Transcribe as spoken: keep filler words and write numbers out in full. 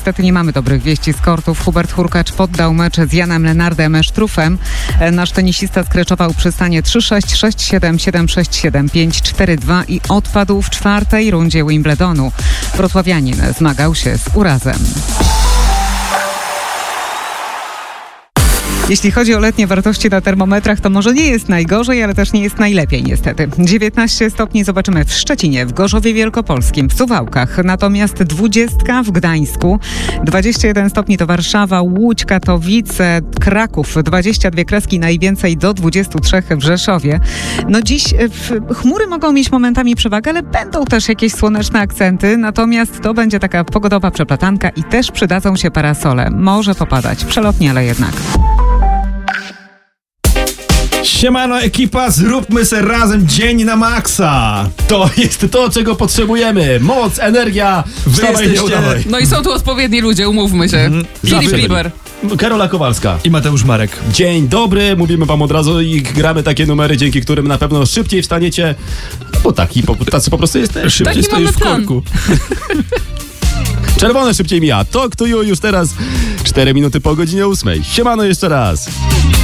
niestety nie mamy dobrych wieści z kortów. Hubert Hurkacz poddał mecz z Janem Lennardem Sztrufem. Nasz tenisista skreczował przy stanie trzy sześć, sześć siedem, siedem sześć, siedem pięć, cztery dwa i odpadł w czwartej rundzie Wimbledonu. Wrocławianin zmagał się z urazem. Jeśli chodzi o letnie wartości na termometrach, to może nie jest najgorzej, ale też nie jest najlepiej niestety. dziewiętnaście stopni zobaczymy w Szczecinie, w Gorzowie Wielkopolskim, w Suwałkach, natomiast dwadzieścia w Gdańsku, dwadzieścia jeden stopni to Warszawa, Łódź, Katowice, Kraków, dwadzieścia dwie kreski, najwięcej do dwudziestu trzech w Rzeszowie. No dziś w, chmury mogą mieć momentami przewagę, ale będą też jakieś słoneczne akcenty, natomiast to będzie taka pogodowa przeplatanka i też przydadzą się parasole. Może popadać, przelotnie, ale jednak. Siemano ekipa, zróbmy se razem dzień na maksa. To jest to, czego potrzebujemy. Moc, energia, wstawaj, nie udawaj. No i są tu odpowiedni ludzie, umówmy się. Mm, Filip Liber. Karola Kowalska. I Mateusz Marek. Dzień dobry, mówimy wam od razu i gramy takie numery, dzięki którym na pewno szybciej wstaniecie, bo taki, po, tacy po prostu jesteście. Szybciej Taki mamy stoisz w plan. korku. Czerwone szybciej mija. Talk to you już teraz cztery minuty po godzinie ósmej. Siemano jeszcze raz.